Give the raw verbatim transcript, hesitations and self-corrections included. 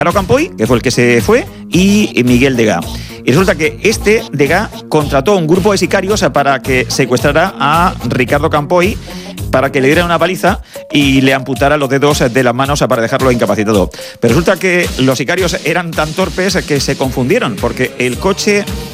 Ricardo Campoy, que fue el que se fue, y Miguel Degá. Y resulta que este, Degá, contrató un grupo de sicarios para que secuestrara a Ricardo Campoy, para que le diera una paliza y le amputara los dedos de las manos para dejarlo incapacitado. Pero resulta que los sicarios eran tan torpes que se confundieron, porque el coche